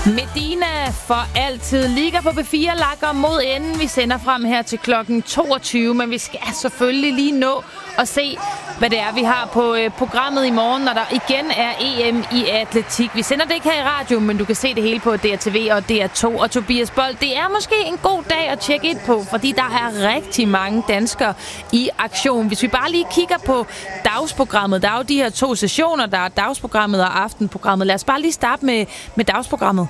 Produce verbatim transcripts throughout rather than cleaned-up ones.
Medina for altid. Liga på B fire lakker mod enden. Vi sender frem her til klokken toogtyve, men vi skal selvfølgelig lige nå at se, hvad det er, vi har på øh, programmet i morgen, når der igen er E M i atletik. Vi sender det ikke her i radio, men du kan se det hele på D R T V og D R to. Og Tobias Bold, det er måske en god dag at tjekke ind på, fordi der er rigtig mange danskere i aktion. Hvis vi bare lige kigger på dagsprogrammet, der er jo de her to sessioner, der er dagsprogrammet og aftenprogrammet. Lad os bare lige starte med, med dagsprogrammet.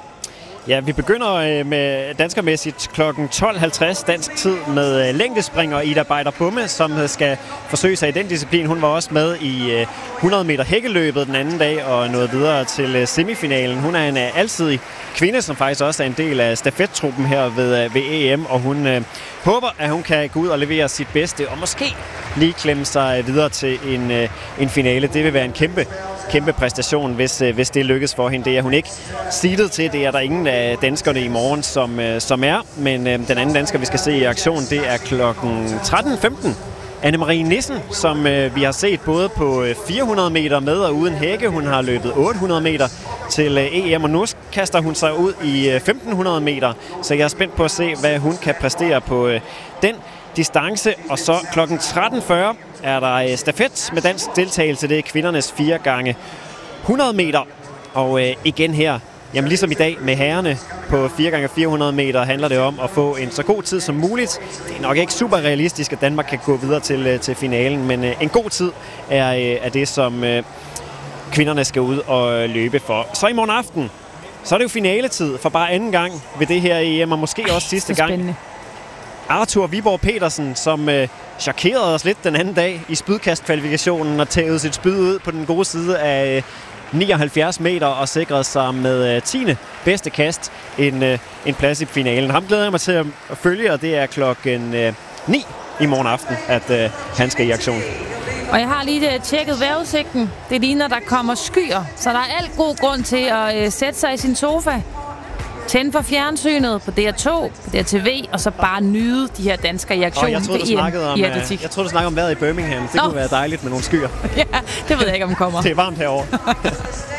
Ja, vi begynder med danskermæssigt klokken tolv halvtreds dansk tid med længdespringer Ida Beider Bumme, som skal forsøge sig i den disciplin. Hun var også med i hundrede meter hækkeløbet den anden dag og nåede videre til semifinalen. Hun er en alsidig kvinde, som faktisk også er en del af stafettruppen her ved, ved E M, og hun øh, håber, at hun kan gå ud og levere sit bedste og måske lige klemme sig videre til en, øh, en finale. Det vil være en kæmpe kæmpe præstation, hvis, øh, hvis det lykkes for hende. Det er hun ikke seedet til. Det er der ingen af danskerne i morgen, som, øh, som er. Men øh, den anden dansker, vi skal se i aktion, det er klokken tretten femten. Anne-Marie Nissen, som øh, vi har set både på øh, fire hundrede meter med og uden hække. Hun har løbet otte hundrede meter til øh, E M, og nu kaster hun sig ud i øh, femten hundrede meter. Så jeg er spændt på at se, hvad hun kan præstere på øh, den distance. Og så klokken tretten fyrre er der øh, stafet med dansk deltagelse. Det er kvindernes fire gange hundrede meter. Og øh, igen her, jamen ligesom i dag med herrerne på fire gange fire hundrede meter, handler det om at få en så god tid som muligt. Det er nok ikke super realistisk, at Danmark kan gå videre til, til finalen, men øh, en god tid er, øh, er det, som øh, kvinderne skal ud og løbe for. Så i morgen aften, så er det jo finaletid for bare anden gang ved det her E M, og måske Ej, også sidste gang. Arthur Viborg Petersen, som øh, chokerede os lidt den anden dag i spydkastkvalifikationen og tævede sit spyd ud på den gode side af øh, nioghalvfjerds meter og sikrede sig med øh, tiende bedste kast en, øh, en plads i finalen. Ham glæder jeg mig til at følge, og det er klokken øh, ni i morgen aften, at øh, han skal i aktion. Og jeg har lige uh, tjekket vejrudsigten. Det ligner, der kommer skyer, så der er alt god grund til at uh, sætte sig i sin sofa, tænde for fjernsynet på D R to, på D R T V, og så bare nyde de her danskere i aktion. Og jeg troede, du snakkede om, jeg troede, du snakkede om vejret i Birmingham. Det Nå. kunne være dejligt med nogle skyer. Ja, det ved jeg ikke, om kommer. Det er varmt herovre.